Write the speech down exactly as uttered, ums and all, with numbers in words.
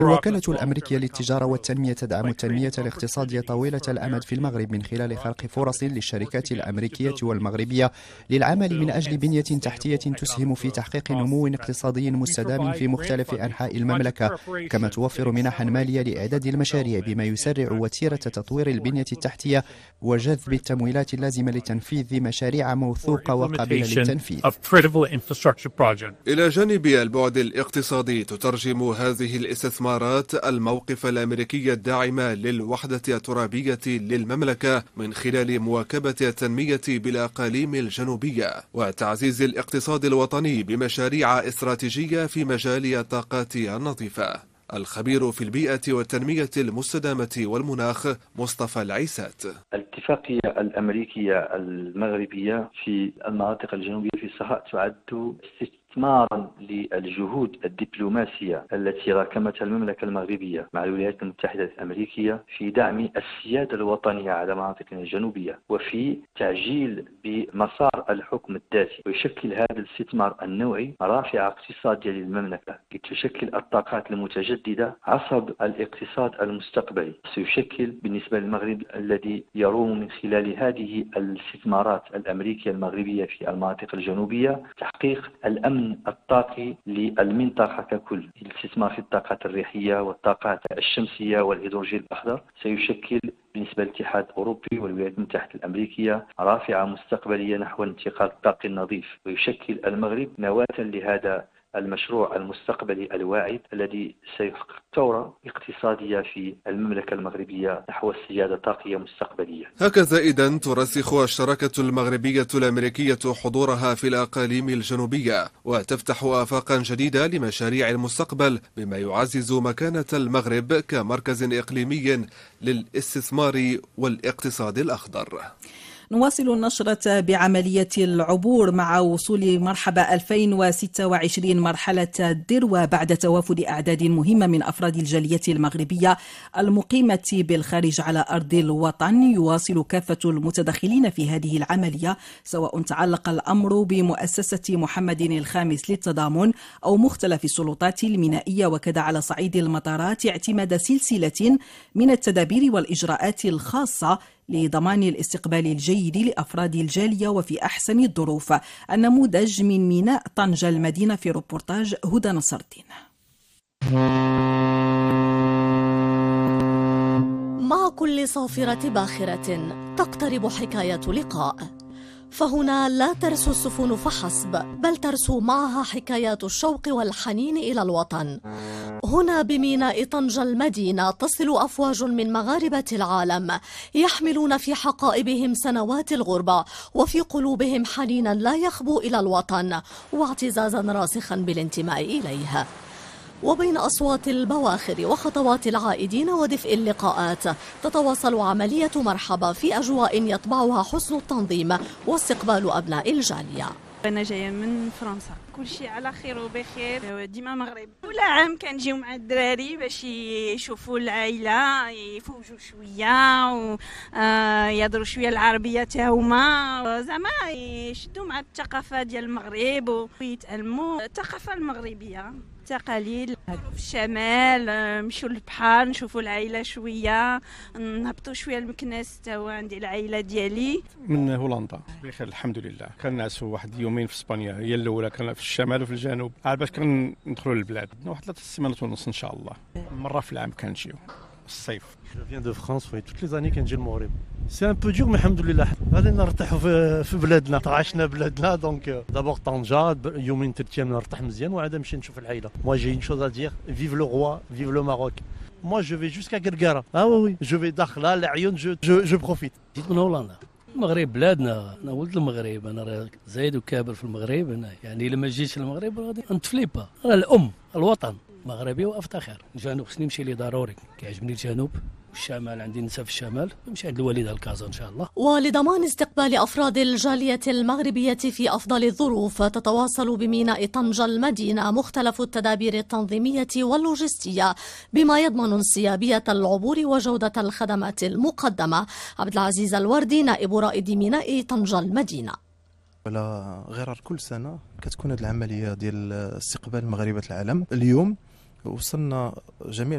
الوكالة الأمريكية للتجارة والتنمية تدعم التنمية الاقتصادية طويلة الأمد في المغرب من خلال خلق فرص للشركات الأمريكية والمغربية للعمل من أجل بنية تحتية تسهم في تحقيق نمو اقتصادي مستدام في مختلف أنحاء المملكة، كما توفر منحا مالية لإعداد المشاريع بما يسرع وتيرة تطوير البنية التحتية وجذب التمويلات اللازمة لتنفيذ مشاريع موثوقة وقابلة للتنفيذ. إلى جانب البعد الاقتصادي، تترجم هذه الاستثمارات الموقف الأمريكي الداعم للوحدة الترابية للمملكة من خلال مواكبة التنمية بالأقاليم الجنوبية وتعزيز الاقتصاد الوطني بمشاريع استراتيجية في مجال الطاقات النظيفة. الخبير في البيئة والتنمية المستدامة والمناخ مصطفى العيسات: الاتفاقية الأمريكية المغربية في المناطق الجنوبية في الصحراء تعد استثمارا للجهود الدبلوماسية التي راكمتها المملكة المغربية مع الولايات المتحدة الأمريكية في دعم السيادة الوطنية على مناطقنا الجنوبية وفي تعجيل بمسار الحكم الذاتي. ويشكل هذا الاستثمار النوعي رافعة اقتصادية للمملكة، تشكل الطاقات المتجددة عصب الاقتصاد المستقبلي. سيشكل بالنسبة للمغرب الذي يروم من خلال هذه الاستثمارات الأمريكية المغربية في المناطق الجنوبية تحقيق الأمن الطاقي للمنطقة ككل. الاستثمار في الطاقات الريحية والطاقات الشمسية والهيدروجين الأخضر سيشكل بالنسبة للاتحاد الأوروبي والولايات المتحدة الأمريكية رافعة مستقبلية نحو الانتقال الطاقي النظيف، ويشكل المغرب نواة لهذا المشروع المستقبلي الواعد الذي سيحقق ثورة اقتصادية في المملكة المغربية نحو السيادة الطاقية مستقبلية. هكذا إذن ترسخ الشراكة المغربية الأمريكية حضورها في الأقاليم الجنوبية وتفتح آفاقا جديدة لمشاريع المستقبل، بما يعزز مكانة المغرب كمركز إقليمي للاستثمار والاقتصاد الأخضر. نواصل النشرة بعملية العبور مع وصول مرحبا ألفين وستة وعشرين مرحلة الذروة بعد توافد أعداد مهمة من أفراد الجالية المغربية المقيمة بالخارج على أرض الوطن. يواصل كافة المتدخلين في هذه العملية، سواء تعلق الأمر بمؤسسة محمد الخامس للتضامن أو مختلف السلطات المينائية، وكذا على صعيد المطارات اعتماد سلسلة من التدابير والإجراءات الخاصة لضمان الاستقبال الجيد لأفراد الجالية وفي أحسن الظروف. النموذج من ميناء طنجة المدينة في روبورتاج هدى نصر الدين. مع كل صافرة باخرة تقترب حكاية لقاء، فهنا لا ترسو السفن فحسب، بل ترسو معها حكايات الشوق والحنين إلى الوطن. هنا بميناء طنجة المدينة تصل أفواج من مغاربة العالم يحملون في حقائبهم سنوات الغربة وفي قلوبهم حنينا لا يخبو إلى الوطن واعتزازا راسخا بالانتماء إليه. وبين أصوات البواخر وخطوات العائدين ودفء اللقاءات تتواصل عملية مرحبا في أجواء يطبعها حسن التنظيم واستقبال أبناء الجالية. أنا جاية من فرنسا، كل شيء على خير وبخير، ديما مغرب. كل عام كنجيو مع الدراري باش يشوفوا العائلة، يفوجوا شوية ويهضروا شوية العربية تا هما، زعما يشدوا مع الثقافة ديال المغرب ويتعلموا الثقافة المغربية، تقاليد. في الشمال نمشيو للبحر نشوفوا العائله شويه، نهبطوا شويه المكناس تا هو عندي العائله ديالي. من هولندا بخير الحمد لله. كنعسوا واحد يومين في اسبانيا، هي الاولى كان في الشمال وفي الجنوب، عاد باش كندخلوا للبلاد واحد ثلاث سيمانات ونص ان شاء الله. مره في العام كنجيو الصيف. Je viens de France, oui, toutes les années كنجي المغرب. C'est un peu dur mais الحمد لله غادي نرتاحوا في في بلادنا، عشنا بلادنا دونك دابور طنجة يومين ثلاث ايام نرتاح مزيان وعاد نمشي نشوف العائله. Moi j'ai une chose à dire, vive le roi, vive le Maroc. Moi je vais jusqu'à Gargara. Ah oui oui, je vais داخله العيون، je je je profite. جيت من هولندا. المغرب بلادنا، انا ولد المغرب، انا زايد وكابر في المغرب هنا، يعني الا ما جيتش للمغرب غادي نتفليبا. انا الام الوطن مغربي وافتخر. الجنوب خصني نمشي ليه ضروري، كيعجبني الجنوب والشمال، عندي نساء في الشمال، نمشي عند الوالده الكازا ان شاء الله. ولضمان استقبال افراد الجاليه المغربيه في افضل الظروف تتواصل بميناء طنجة المدينه مختلف التدابير التنظيميه واللوجستيه بما يضمن انسيابيه العبور وجوده الخدمات المقدمه. عبد العزيز الوردي نائب رائد ميناء طنجة المدينه. على غرار كل سنه كتكون هذه العمليه ديال استقبال مغاربه العالم. اليوم وصلنا جميع